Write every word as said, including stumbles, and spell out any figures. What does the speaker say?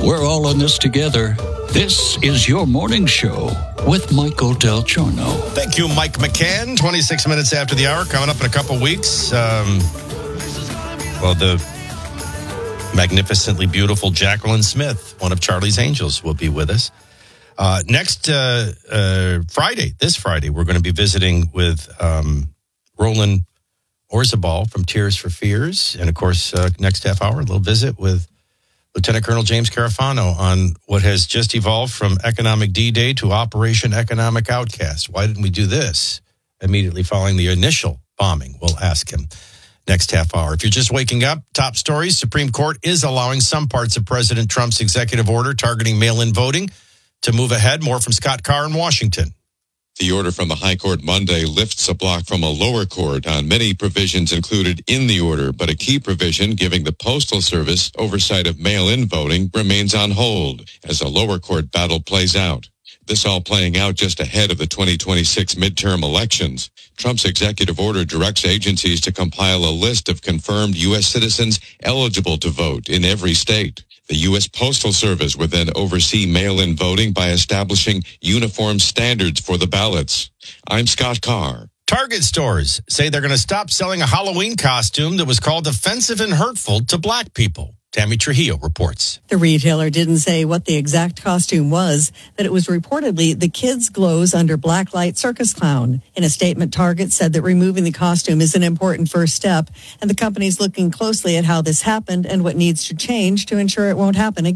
We're all in this together. This is your morning show with Michael Del Giorno. Thank you, Mike McCann. twenty-six minutes after the hour, coming up in a couple weeks. Um, well, the magnificently beautiful Jacqueline Smith, one of Charlie's Angels, will be with us. Uh, next uh, uh, Friday, this Friday, we're going to be visiting with um, Roland Orzabal from Tears for Fears. And, of course, uh, next half hour, a little visit with Lieutenant Colonel James Carafano on what has just evolved from Economic D-Day to Operation Economic Outcast. Why didn't we do this immediately following the initial bombing? We'll ask him next half hour. If you're just waking up, top stories. Supreme Court is allowing some parts of President Trump's executive order targeting mail-in voting to move ahead. More from Scott Carr in Washington. The order from the High Court Monday lifts a block from a lower court on many provisions included in the order, but a key provision giving the Postal Service oversight of mail-in voting remains on hold as a lower court battle plays out. This all playing out just ahead of the twenty twenty-six midterm elections. Trump's executive order directs agencies to compile a list of confirmed U S citizens eligible to vote in every state. The U S Postal Service would then oversee mail-in voting by establishing uniform standards for the ballots. I'm Scott Carr. Target stores say they're going to stop selling a Halloween costume that was called offensive and hurtful to black people. Tammy Trujillo reports. The retailer didn't say what the exact costume was, but it was reportedly the Kids Glows Under Blacklight Circus Clown. In a statement, Target said that removing the costume is an important first step, and the company's looking closely at how this happened and what needs to change to ensure it won't happen again.